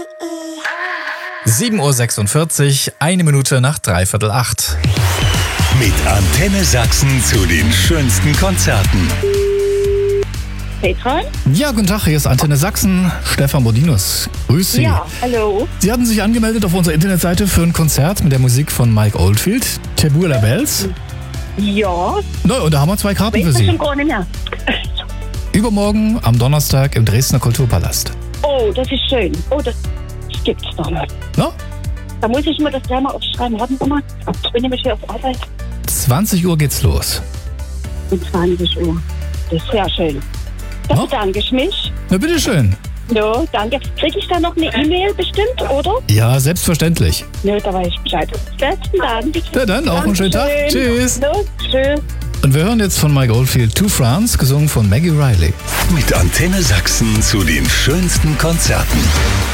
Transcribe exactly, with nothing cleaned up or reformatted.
sieben Uhr sechsundvierzig, eine Minute nach dreiviertel acht. Mit Antenne Sachsen zu den schönsten Konzerten. Petra? Ja, guten Tag, hier ist Antenne Sachsen, Stefan Bodinus. Grüß Sie. Ja, hallo. Sie hatten sich angemeldet auf unserer Internetseite für ein Konzert mit der Musik von Mike Oldfield, Tubular Bells. Ja, Na, und da haben wir zwei Karten für weiß ich Sie. schon gar nicht mehr. Übermorgen am Donnerstag im Dresdner Kulturpalast. Oh, das ist schön. Oh, das gibt's doch nicht. Na? Da muss ich mir das gleich mal aufschreiben. Warten Sie mal. Ich bin nämlich hier auf Arbeit. zwanzig Uhr geht's los. Um zwanzig Uhr. Das ist sehr schön. Da Ja. bedanke ich mich. Na, bitteschön. Ja, danke. Kriege ich da noch eine E-Mail bestimmt, oder? Ja, selbstverständlich. Ja, da weiß ich Bescheid. Besten Dank. Ja, dann auch einen schönen Tag. Dankeschön. Tschüss. Ja, tschüss. Und wir hören jetzt von Mike Oldfield To France, gesungen von Maggie Riley. Mit Antenne Sachsen zu den schönsten Konzerten.